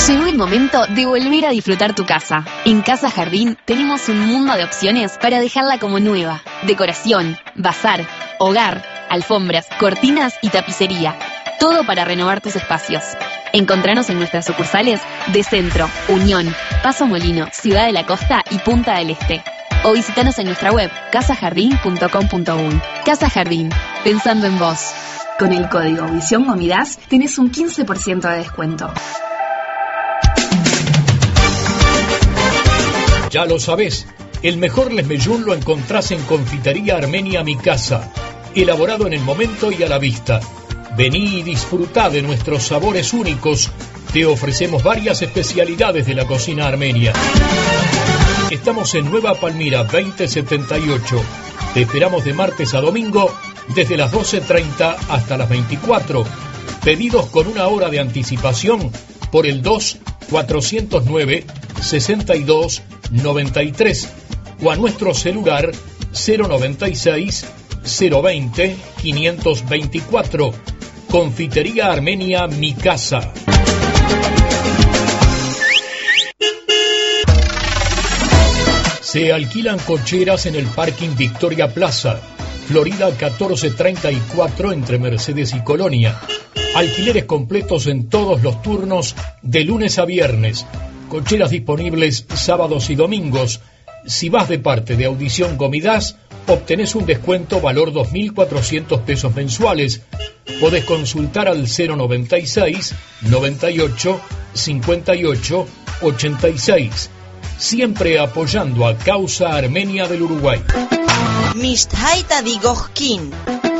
Llegó el momento de volver a disfrutar tu casa. En Casa Jardín tenemos un mundo de opciones para dejarla como nueva. Decoración, bazar, hogar, alfombras, cortinas y tapicería. Todo para renovar tus espacios. Encontranos en nuestras sucursales de Centro, Unión, Paso Molino, Ciudad de la Costa y Punta del Este. O visitanos en nuestra web casajardin.com.uy. Casa Jardín, pensando en vos. Con el código Visión Gomidas tenés un 15% de descuento. Ya lo sabés, el mejor lesmellún lo encontrás en Confitería Armenia Mi Casa, elaborado en el momento y a la vista. Vení y disfrutá de nuestros sabores únicos. Te ofrecemos varias especialidades de la cocina armenia. Estamos en Nueva Palmira 2078. Te esperamos de martes a domingo desde las 12:30 hasta las 24. Pedidos con una hora de anticipación por el 2-409-6293 o a nuestro celular 096 020 524. Confitería Armenia Mi Casa. Se alquilan cocheras en el parking Victoria Plaza, Florida 1434 entre Mercedes y Colonia. Alquileres completos en todos los turnos de lunes a viernes. Cocheras disponibles sábados y domingos. Si vas de parte de Audición Gomidas, obtenés un descuento valor 2.400 pesos mensuales. Podés consultar al 096 98 58 86. Siempre apoyando a Causa Armenia del Uruguay. Mishtaita Digojkin.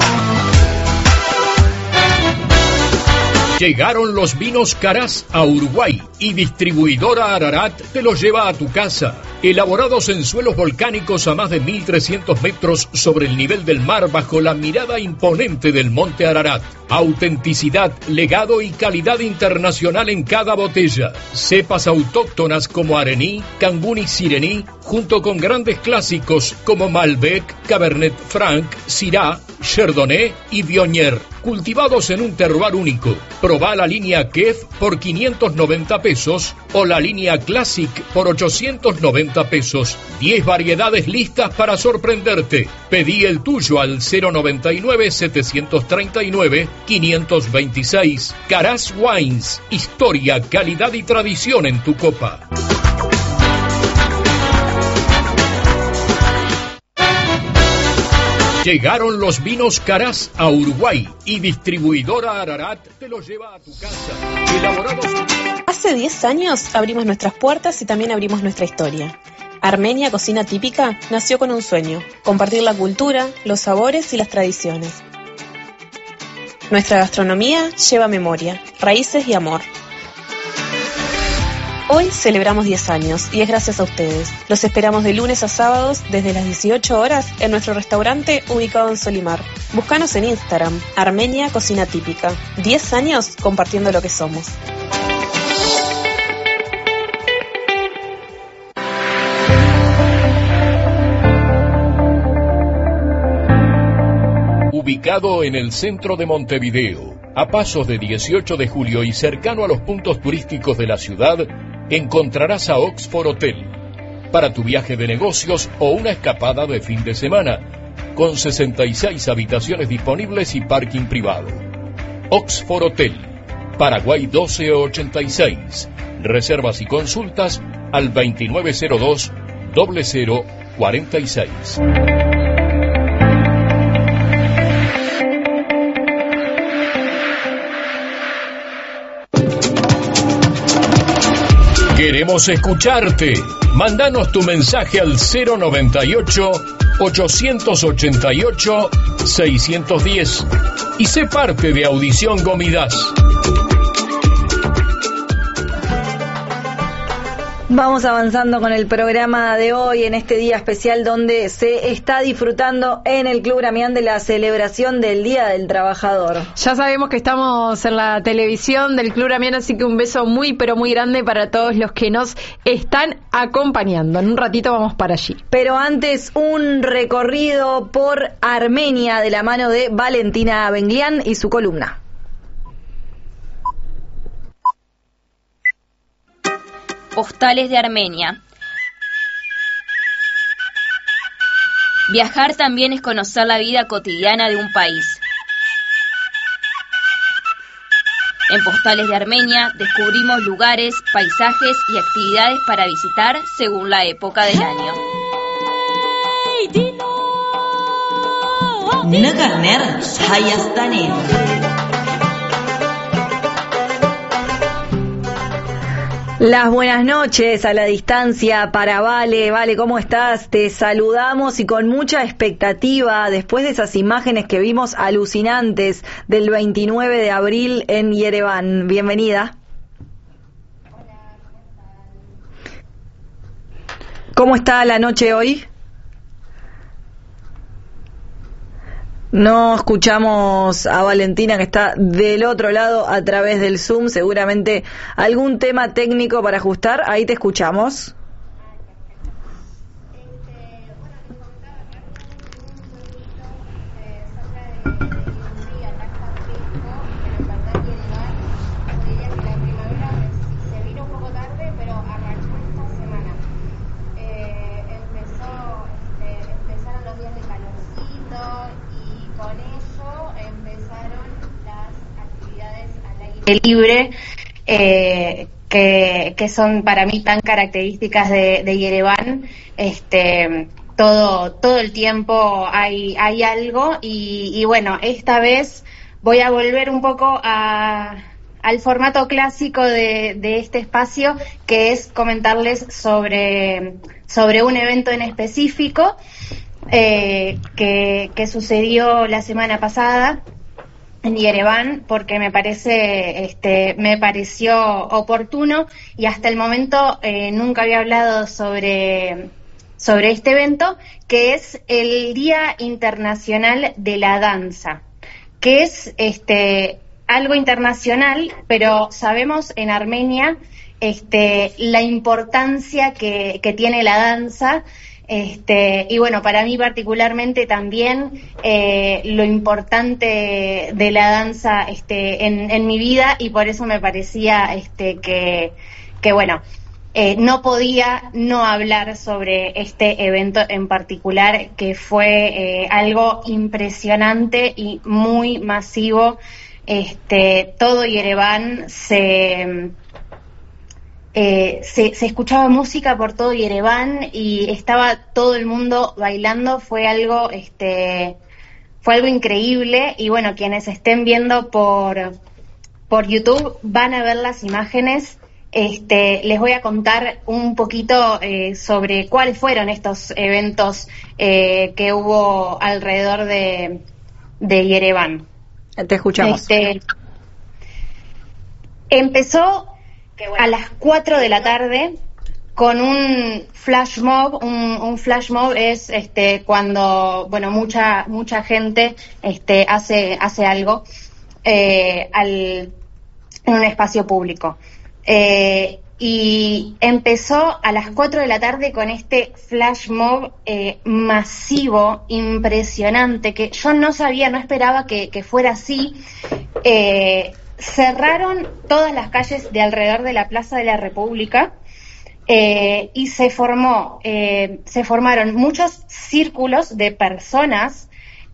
Llegaron los vinos Carás a Uruguay y Distribuidora Ararat te los lleva a tu casa. Elaborados en suelos volcánicos a más de 1.300 metros sobre el nivel del mar bajo la mirada imponente del monte Ararat. Autenticidad, legado y calidad internacional en cada botella. Cepas autóctonas como Arení, Cangún y Sirení, junto con grandes clásicos como Malbec, Cabernet Franc, Syrah, Chardonnay y Viognier, cultivados en un terroir único. Probá la línea Kef por 590 pesos o la línea Classic por 890 pesos. 10 variedades listas para sorprenderte. Pedí el tuyo al 099-739-526. Carás Wines, historia, calidad y tradición en tu copa. Llegaron los vinos Carás a Uruguay y Distribuidora Ararat te los lleva a tu casa. Elaborados... Hace 10 años abrimos nuestras puertas y también abrimos nuestra historia. Armenia Cocina Típica nació con un sueño: compartir la cultura, los sabores y las tradiciones. Nuestra gastronomía lleva memoria, raíces y amor. Hoy celebramos 10 años y es gracias a ustedes. Los esperamos de lunes a sábados desde las 18 horas en nuestro restaurante ubicado en Solimar. Búscanos en Instagram, Armenia Cocina Típica. 10 años compartiendo lo que somos. Ubicado en el centro de Montevideo, a pasos de 18 de julio y cercano a los puntos turísticos de la ciudad, encontrarás a Oxford Hotel para tu viaje de negocios o una escapada de fin de semana, con 66 habitaciones disponibles y parking privado. Oxford Hotel, Paraguay 1286. Reservas y consultas al 2902 0046. Queremos escucharte. Mándanos tu mensaje al 098-888-610 y sé parte de Audición Gomidas. Vamos avanzando con el programa de hoy en este día especial donde se está disfrutando en el Club Gramián de la celebración del Día del Trabajador. Ya sabemos que estamos en la televisión del Club Gramián, así que un beso muy pero muy grande para todos los que nos están acompañando. En un ratito vamos para allí. Pero antes un recorrido por Armenia de la mano de Valentina Benglián y su columna. Postales de Armenia. Viajar también es conocer la vida cotidiana de un país. En Postales de Armenia descubrimos lugares, paisajes y actividades para visitar según la época del año. Nagarner Hayastane. Las buenas noches a la distancia para Vale. Vale, ¿cómo estás? Te saludamos y con mucha expectativa después de esas imágenes que vimos alucinantes del 29 de abril en Yereván. Bienvenida. ¿Cómo está la noche hoy? No escuchamos a Valentina, que está del otro lado a través del Zoom. Seguramente algún tema técnico para ajustar. Ahí te escuchamos. Libre, que son para mí tan características de Yereván. Todo el tiempo hay algo y bueno, esta vez voy a volver un poco al formato clásico de este espacio, que es comentarles sobre un evento en específico que sucedió la semana pasada en Yereván, porque me pareció oportuno y hasta el momento nunca había hablado sobre este evento, que es el Día Internacional de la Danza, que es algo internacional, pero sabemos en Armenia la importancia que tiene la danza. Y bueno, para mí particularmente también lo importante de la danza en mi vida, y por eso me parecía que bueno, no podía no hablar sobre este evento en particular, que fue algo impresionante y muy masivo. Todo Yereván se escuchaba música por todo Yereván y estaba todo el mundo bailando. Fue algo increíble, y bueno, quienes estén viendo por YouTube van a ver las imágenes. Les voy a contar un poquito sobre cuáles fueron estos eventos que hubo alrededor de Yereván. Te escuchamos. Empezó a las 4 de la tarde con un flash mob. Un flash mob es cuando, bueno, mucha gente hace algo en un espacio público. Y empezó a las 4 de la tarde con este flash mob masivo, impresionante, que yo no esperaba que fuera así. Cerraron todas las calles de alrededor de la Plaza de la República y se formaron muchos círculos de personas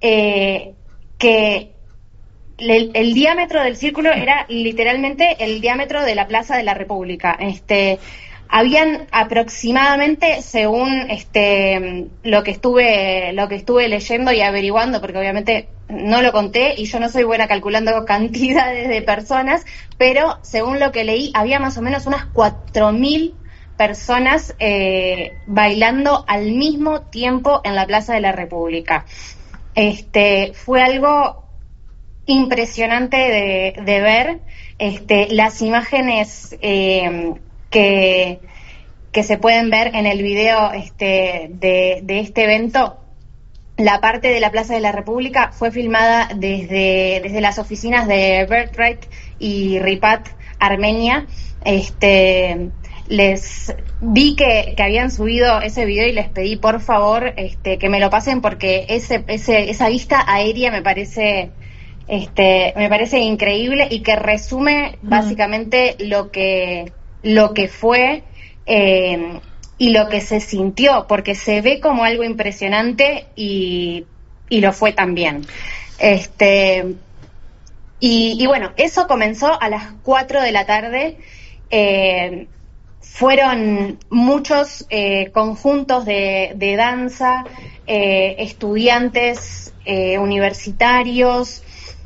que el diámetro del círculo era literalmente el diámetro de la Plaza de la República. Habían aproximadamente, según lo que estuve leyendo y averiguando, porque obviamente no lo conté y yo no soy buena calculando cantidades de personas, pero según lo que leí, había más o menos unas 4.000 personas bailando al mismo tiempo en la Plaza de la República. Fue algo impresionante de ver. Las imágenes que se pueden ver en el video de este evento. La parte de la Plaza de la República fue filmada desde las oficinas de Birthright y Ripat, Armenia. Les vi que habían subido ese video y les pedí por favor que me lo pasen, porque esa vista aérea me parece increíble y que resume básicamente lo que fue y lo que se sintió, porque se ve como algo impresionante y lo fue también. Y bueno, eso comenzó a las 4 de la tarde. Fueron muchos conjuntos de danza, estudiantes universitarios,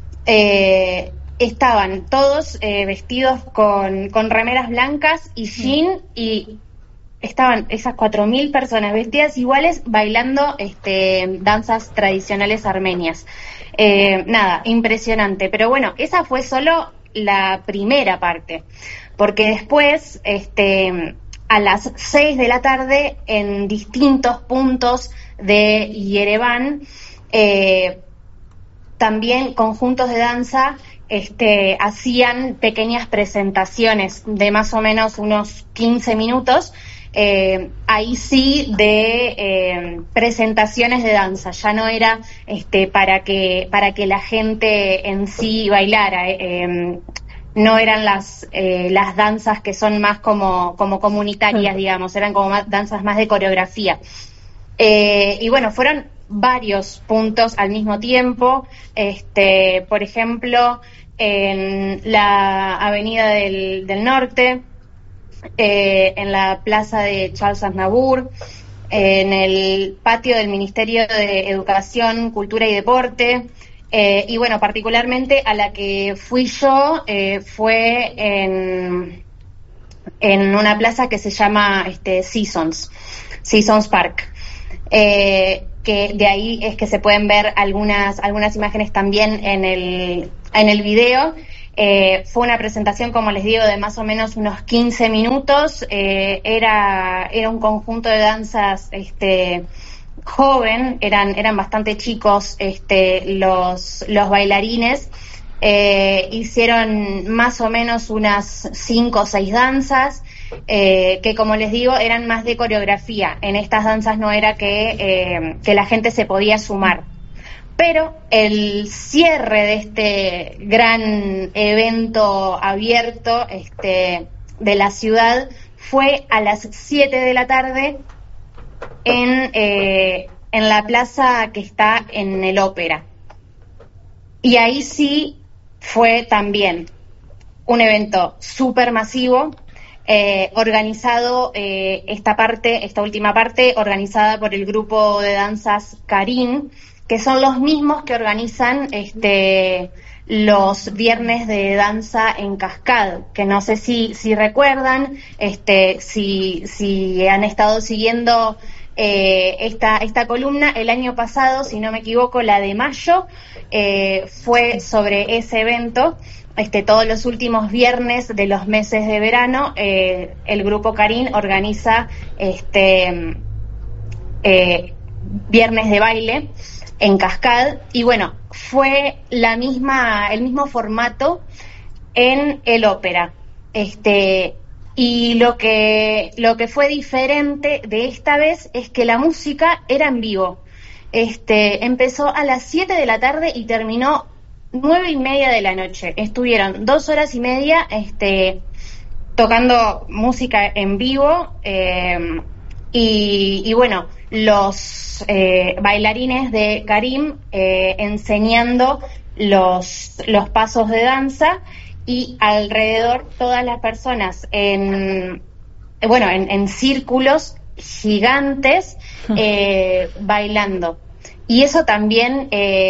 estaban todos vestidos con remeras blancas y jean, y estaban esas 4.000 personas vestidas iguales bailando danzas tradicionales armenias. Nada, impresionante. Pero bueno, esa fue solo la primera parte, porque después, a las 6 de la tarde, en distintos puntos de Yerevan, también conjuntos de danza hacían pequeñas presentaciones de más o menos unos 15 minutos, ahí sí de presentaciones de danza. Ya no era para que la gente en sí bailara, no eran las danzas que son más como comunitarias, digamos, eran como danzas más de coreografía. Y bueno, fueron varios puntos al mismo tiempo, por ejemplo, en la Avenida del Norte, en la Plaza de Charles Aznavour, en el patio del Ministerio de Educación, Cultura y Deporte, y bueno, particularmente a la que fui yo fue en una plaza que se llama Seasons Park, que de ahí es que se pueden ver algunas imágenes también en el video. Fue una presentación, como les digo, de más o menos unos 15 minutos. Era un conjunto de danzas joven, eran bastante chicos los bailarines. Hicieron más o menos unas 5 o 6 danzas, que como les digo, eran más de coreografía. En estas danzas no era que la gente se podía sumar. Pero el cierre de este gran evento abierto de la ciudad fue a las 7 de la tarde en la plaza que está en el Ópera. Y ahí sí fue también un evento súper masivo, organizado, esta última parte, organizada por el grupo de danzas Karim, que son los mismos que organizan los viernes de danza en Cascade, que no sé si recuerdan, si han estado siguiendo esta columna. El año pasado, si no me equivoco, la de mayo, fue sobre ese evento. Todos los últimos viernes de los meses de verano, el grupo Karim organiza viernes de baile en Cascade, y bueno, fue el mismo formato en el Ópera. Y lo que fue diferente de esta vez es que la música era en vivo. Empezó a las 7 de la tarde y terminó 9:30 de la noche. Estuvieron 2 horas y media tocando música en vivo, y bueno, los bailarines de Karim enseñando los pasos de danza, y alrededor todas las personas en círculos gigantes bailando. Y eso también,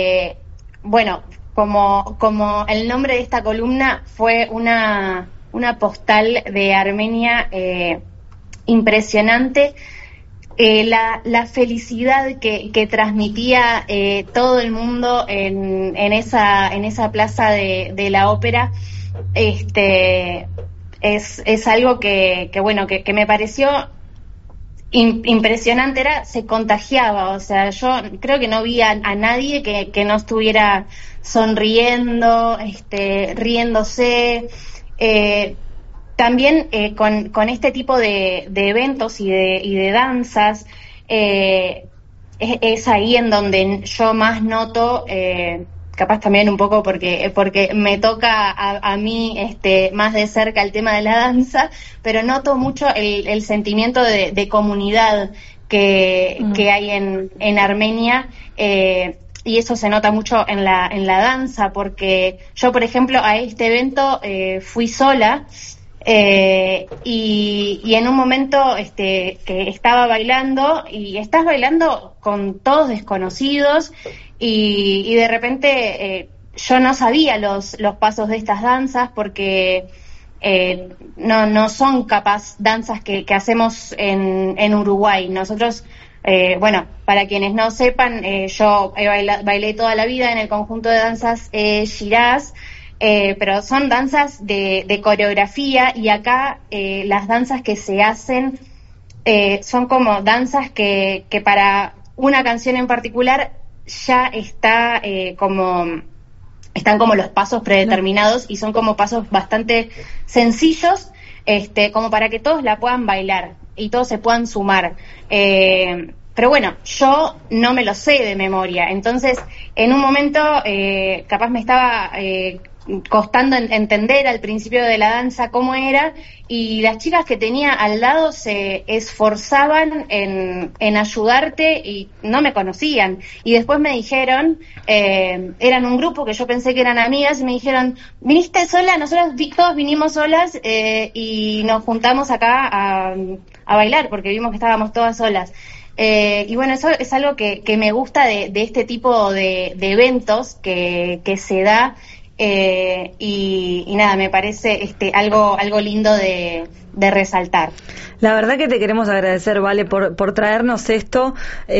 como el nombre de esta columna fue una postal de Armenia impresionante. La felicidad que transmitía todo el mundo en esa plaza de la Ópera, es algo que me pareció impresionante. Se contagiaba, o sea, yo creo que no vi a nadie que no estuviera sonriendo, riéndose. También con este tipo de eventos y de danzas, es ahí en donde yo más noto capaz también un poco porque me toca a mí más de cerca el tema de la danza, pero noto mucho el sentimiento de comunidad que hay en Armenia, y eso se nota mucho en la danza, porque yo, por ejemplo, a este evento fui sola, y en un momento que estaba bailando, y estás bailando con todos desconocidos, y de repente yo no sabía los pasos de estas danzas, porque no son capaz danzas que hacemos en Uruguay. Nosotros, bueno, para quienes no sepan, yo bailé toda la vida en el conjunto de danzas Shiraz, pero son danzas de coreografía, y acá las danzas que se hacen son como danzas que para una canción en particular ya están como los pasos predeterminados, y son como pasos bastante sencillos, como para que todos la puedan bailar y todos se puedan sumar. Pero bueno, yo no me lo sé de memoria, entonces en un momento capaz me estaba costando entender al principio de la danza cómo era, y las chicas que tenía al lado se esforzaban en ayudarte y no me conocían, y después me dijeron, eran un grupo que yo pensé que eran amigas, y me dijeron, ¿viniste sola? Nosotros todos vinimos solas, y nos juntamos acá a bailar porque vimos que estábamos todas solas. Y bueno, eso es algo que me gusta de este tipo de eventos que se da. Y nada, me parece algo lindo de resaltar. La verdad que te queremos agradecer, Vale, por traernos esto,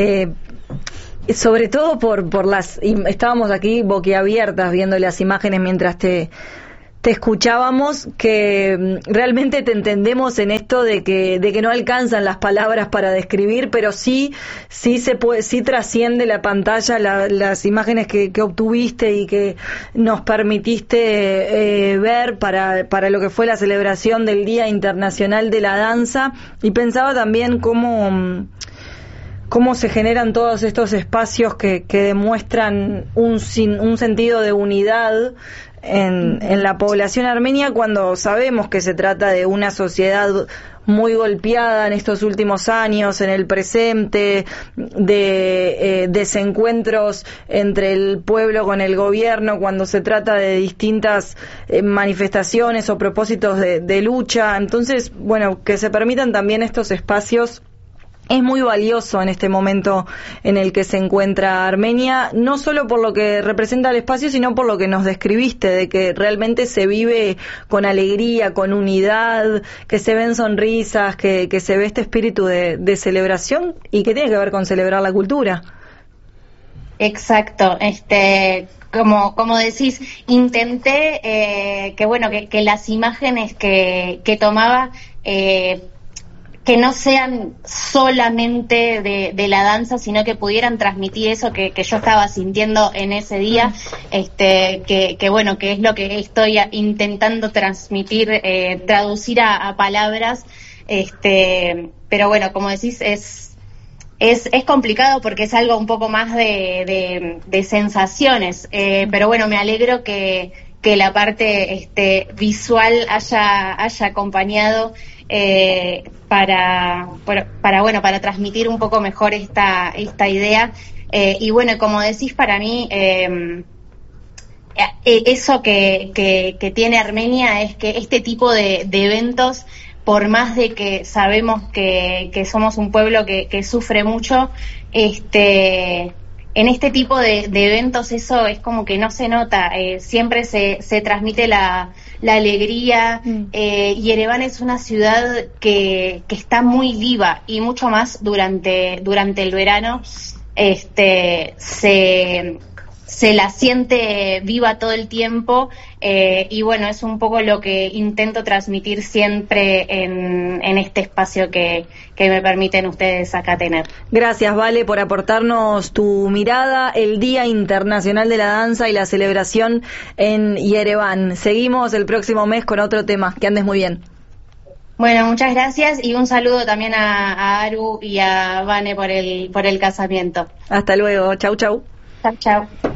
sobre todo por estábamos aquí boquiabiertas viendo las imágenes mientras te escuchábamos, que realmente te entendemos en esto de que no alcanzan las palabras para describir, pero sí se puede, sí trasciende la pantalla, las imágenes que obtuviste y que nos permitiste ver para lo que fue la celebración del Día Internacional de la Danza. Y pensaba también cómo se generan todos estos espacios que demuestran un sentido de unidad en la población armenia, cuando sabemos que se trata de una sociedad muy golpeada en estos últimos años, en el presente, de desencuentros entre el pueblo con el gobierno, cuando se trata de distintas manifestaciones o propósitos de lucha. Entonces, bueno, que se permitan también estos espacios es muy valioso en este momento en el que se encuentra Armenia, no solo por lo que representa el espacio, sino por lo que nos describiste, de que realmente se vive con alegría, con unidad, que se ven sonrisas, que se ve este espíritu de celebración, y que tiene que ver con celebrar la cultura. Exacto, como decís, intenté que las imágenes que tomaba que no sean solamente de la danza, sino que pudieran transmitir eso que yo estaba sintiendo en ese día, que es lo que estoy intentando transmitir, traducir a palabras, pero bueno, como decís, es complicado porque es algo un poco más de sensaciones, pero bueno, me alegro que la parte visual haya acompañado para transmitir un poco mejor esta idea, y bueno, como decís, para mí eso que tiene Armenia es que este tipo de eventos, por más de que sabemos que somos un pueblo que sufre mucho, en este tipo de eventos eso es como que no se nota, siempre se transmite la alegría. Yerevan es una ciudad que está muy viva, y mucho más durante el verano, se la siente viva todo el tiempo, y bueno, es un poco lo que intento transmitir siempre en este espacio que me permiten ustedes acá tener. Gracias, Vale, por aportarnos tu mirada, el Día Internacional de la Danza y la celebración en Yerevan. Seguimos el próximo mes con otro tema. Que andes muy bien. Bueno, muchas gracias, y un saludo también a Aru y a Vane por el casamiento. Hasta luego. Chau, chau. Chau, chau.